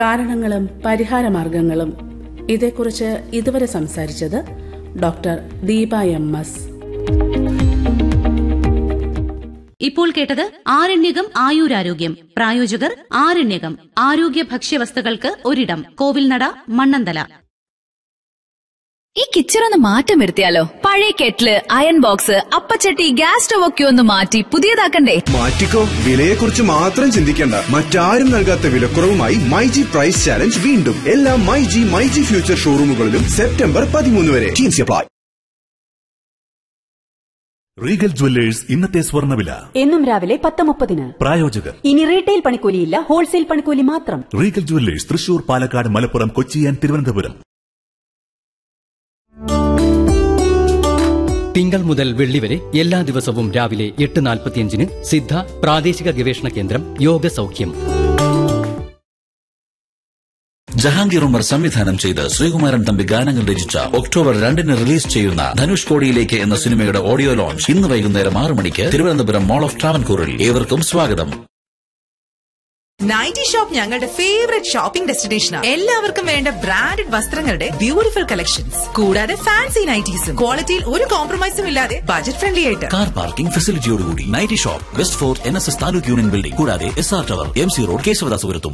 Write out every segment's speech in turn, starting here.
കാരണങ്ങളും പരിഹാരമാർഗങ്ങളും ഇതേക്കുറിച്ച് ഇതുവരെ സംസാരിച്ചത് ഡോക്ടർ ദീപ MS. ഇപ്പോൾ കേട്ടത് ആരണ്യകം ആയുരാരോഗ്യം. പ്രായോജകർ ആരണ്യകം ആരോഗ്യ ഭക്ഷ്യവസ്തുക്കൾക്ക് ഒരിടം, കോവിൽനട, മണ്ണന്തല. ഈ കിച്ചറൊന്ന് മാറ്റം വരുത്തിയാലോ? പഴയ kettle, iron box, അപ്പച്ചട്ടി, gas stove ഒക്കെ ഒന്ന് മാറ്റി പുതിയതാക്കണ്ടേ? മാറ്റിക്കോ. വിലയെക്കുറിച്ച് മാത്രം ചിന്തിക്കേണ്ട. മറ്റാരും നൽകാത്ത വിലക്കുറവുമായി മൈജി പ്രൈസ് ചാലഞ്ച് വീണ്ടും. എല്ലാ മൈജി ഫ്യൂച്ചർ ഷോറൂമുകളിലും സെപ്റ്റംബർ 13 വരെ. Teams apply. റീഗൽ ജുവല്ലേഴ്സ് ഇന്നത്തെ സ്വർണ്ണവില എന്നും രാവിലെ 10:30. പ്രായോജകർ. ഇനി റീറ്റെയിൽ പണിക്കൂലിയില്ല, ഹോൾസെയിൽ പണിക്കൂലി മാത്രം. Regal jewellers Thrissur, Palakkad, Malappuram, Kochi and Thiruvananthapuram. തിങ്കൾ മുതൽ വെള്ളി വരെ എല്ലാ ദിവസവും രാവിലെ 8:45 സിദ്ധ പ്രാദേശിക ഗവേഷണ കേന്ദ്രം യോഗ സൗഖ്യം. ജഹാംഗീർ ഉമർ സംവിധാനം ചെയ്ത് ശ്രീകുമാരൻ തമ്പി ഗാനങ്ങൾ രചിച്ച ഒക്ടോബർ 2 റിലീസ് ചെയ്യുന്ന ധനുഷ് കോടിയിലേക്ക് എന്ന സിനിമയുടെ ഓഡിയോ ലോഞ്ച് ഇന്ന് വൈകുന്നേരം 6 മണിക്ക് തിരുവനന്തപുരം മോൾ ഓഫ് ട്രാവൻകൂറിൽ. ഏവർക്കും സ്വാഗതം. നൈറ്റി ഷോപ്പ് ഞങ്ങളുടെ ഫേവറേറ്റ് ഷോപ്പിംഗ് ഡെസ്റ്റിനേഷനാണ്. എല്ലാവർക്കും വേണ്ട ബ്രാൻഡഡ് വസ്ത്രങ്ങളുടെ ബ്യൂട്ടിഫുൾ കളക്ഷൻസ്, കൂടാതെ ഫാൻസി നൈറ്റീസും ക്വാളിറ്റിയിൽ ഒരു കോംപ്രമൈസും ഇല്ലാതെ ബജറ്റ് ഫ്രണ്ട്ലി ആയിട്ട്. Car parking ഫെസിലിറ്റിയോടുകൂടി nightie shop west fort NSS taluk union building, കൂടാതെ SR tower, MC road, കേശവദാസപുരത്തും.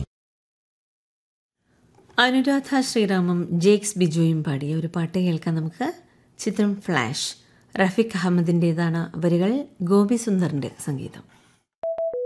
Anuradha ശ്രീറാമും Jakes ബിജുയും പാടിയ ഒരു പാട്ട് കേൾക്കാൻ നമുക്ക്. ചിത്രം ഫ്ലാഷ്. റഫീഖ് അഹമ്മദിന്റേതാണ് വരികൾ, ഗോപി സുന്ദറിന്റെ സംഗീതം.